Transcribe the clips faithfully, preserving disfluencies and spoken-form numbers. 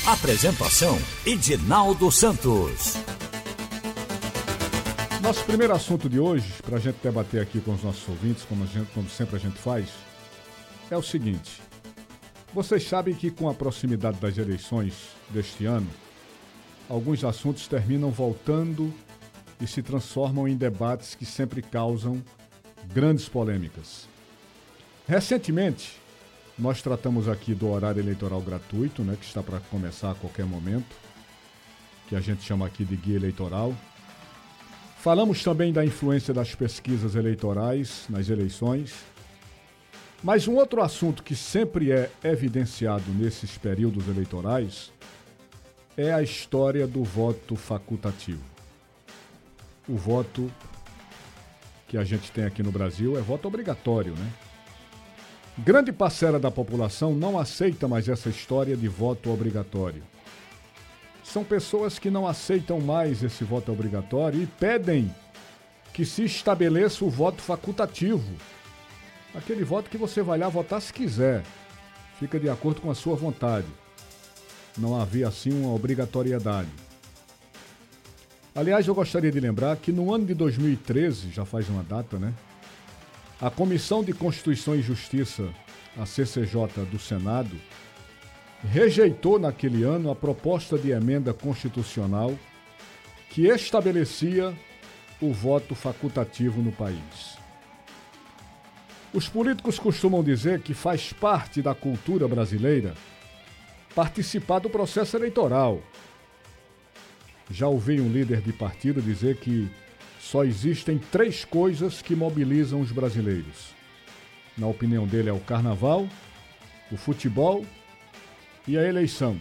Apresentação: Edinaldo Santos. Nosso primeiro assunto de hoje, para a gente debater aqui com os nossos ouvintes, como, a gente, como sempre a gente faz, é o seguinte. Vocês sabem que com a proximidade das eleições deste ano, alguns assuntos terminam voltando e se transformam em debates que sempre causam grandes polêmicas. Recentemente, nós tratamos aqui do horário eleitoral gratuito, né, que está para começar a qualquer momento, que a gente chama aqui de guia eleitoral. Falamos também da influência das pesquisas eleitorais nas eleições. Mas um outro assunto que sempre é evidenciado nesses períodos eleitorais é a história do voto facultativo. O voto que a gente tem aqui no Brasil é voto obrigatório, né? Grande parcela da população não aceita mais essa história de voto obrigatório. São pessoas que não aceitam mais esse voto obrigatório e pedem que se estabeleça o voto facultativo. Aquele voto que você vai lá votar se quiser. Fica de acordo com a sua vontade. Não havia assim uma obrigatoriedade. Aliás, eu gostaria de lembrar que no ano de dois mil e treze, já faz uma data, né? A Comissão de Constituição e Justiça, a C C J do Senado, rejeitou naquele ano a proposta de emenda constitucional que estabelecia o voto facultativo no país. Os políticos costumam dizer que faz parte da cultura brasileira participar do processo eleitoral. Já ouvi um líder de partido dizer que só existem três coisas que mobilizam os brasileiros. Na opinião dele é o carnaval, o futebol e a eleição.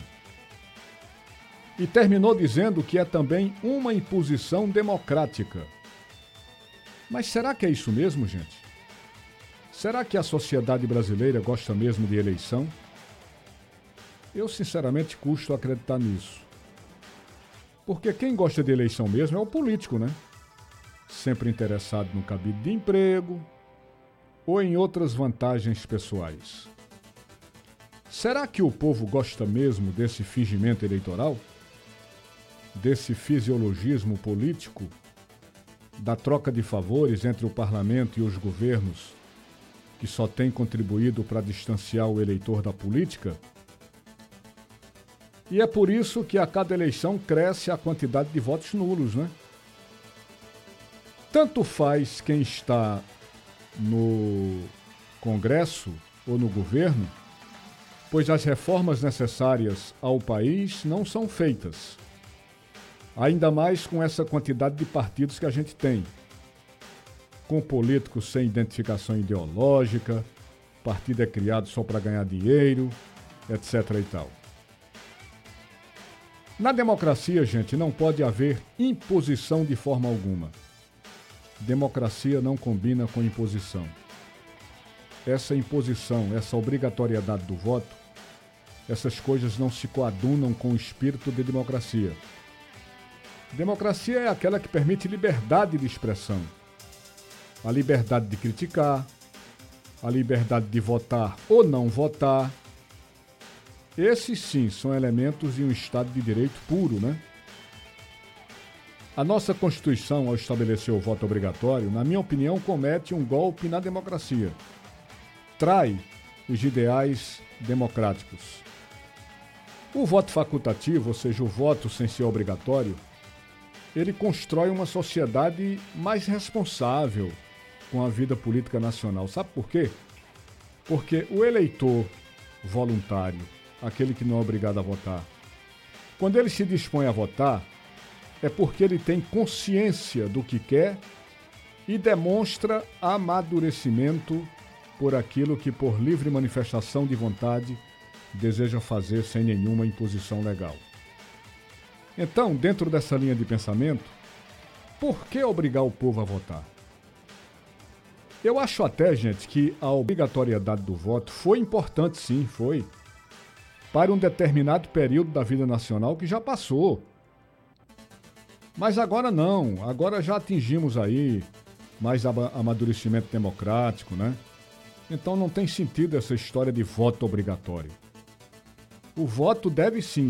E terminou dizendo que é também uma imposição democrática. Mas será que é isso mesmo, gente? Será que a sociedade brasileira gosta mesmo de eleição? Eu, sinceramente, custo acreditar nisso. Porque quem gosta de eleição mesmo é o político, né? Sempre interessado no cabide de emprego ou em outras vantagens pessoais. Será que o povo gosta mesmo desse fingimento eleitoral? Desse fisiologismo político? Da troca de favores entre o parlamento e os governos, que só tem contribuído para distanciar o eleitor da política? E é por isso que a cada eleição cresce a quantidade de votos nulos, né? Tanto faz quem está no Congresso ou no governo, pois as reformas necessárias ao país não são feitas. Ainda mais com essa quantidade de partidos que a gente tem. Com políticos sem identificação ideológica, partido é criado só para ganhar dinheiro, etc e tal. Na democracia, gente, não pode haver imposição de forma alguma. Democracia não combina com imposição. Essa imposição, essa obrigatoriedade do voto, essas coisas não se coadunam com o espírito de democracia. Democracia é aquela que permite liberdade de expressão. A liberdade de criticar, a liberdade de votar ou não votar. Esses sim são elementos de um Estado de Direito puro, né? A nossa Constituição, ao estabelecer o voto obrigatório, na minha opinião, comete um golpe na democracia. Trai os ideais democráticos. O voto facultativo, ou seja, o voto sem ser obrigatório, ele constrói uma sociedade mais responsável com a vida política nacional. Sabe por quê? Porque o eleitor voluntário, aquele que não é obrigado a votar, quando ele se dispõe a votar, é porque ele tem consciência do que quer e demonstra amadurecimento por aquilo que, por livre manifestação de vontade, deseja fazer sem nenhuma imposição legal. Então, dentro dessa linha de pensamento, por que obrigar o povo a votar? Eu acho até, gente, que a obrigatoriedade do voto foi importante, sim, foi, para um determinado período da vida nacional que já passou. Mas agora não, agora já atingimos aí mais amadurecimento democrático, né? Então não tem sentido essa história de voto obrigatório. O voto deve sim